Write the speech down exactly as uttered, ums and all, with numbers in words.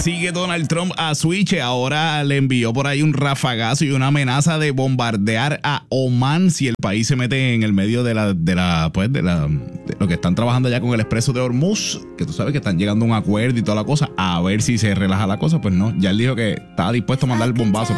sigue Donald Trump a Switch. Ahora le envió por ahí un rafagazo y una amenaza de bombardear a Omán si el país se mete en el medio de la, de la, pues, de la, de lo que están trabajando allá con el expreso de Hormuz, que tú sabes que están llegando a un acuerdo y toda la cosa, a ver si se relaja la cosa. Pues no, ya él dijo que estaba dispuesto a mandar el bombazo.